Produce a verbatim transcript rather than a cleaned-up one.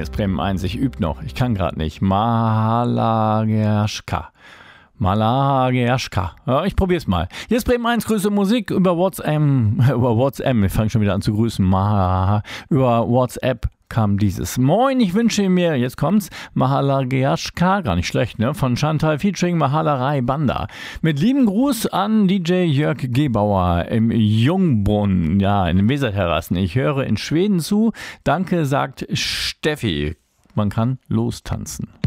hier ist Bremen eins, ich übe noch, ich kann gerade nicht. Malagerschka. Malagerschka. Ja, ich probier's mal. Hier ist Bremen eins, Grüße Musik über WhatsApp. Über WhatsApp, ich fange schon wieder an zu grüßen. Maha, über WhatsApp kam dieses. Moin, ich wünsche mir, jetzt kommt's, Mahalagerschka, gar nicht schlecht, ne? Von Chantal featuring Mahalarei Banda. Mit lieben Gruß an D J Jörg Gebauer im Jungbrunn, ja, in den Weserterrassen. Ich höre in Schweden zu. Danke, sagt Steffi. Man kann lostanzen.